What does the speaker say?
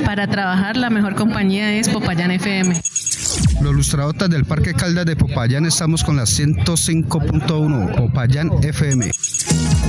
Para trabajar la mejor compañía es Popayán FM. Los lustradotas del Parque Caldas de Popayán estamos con la 105.1 Popayán FM.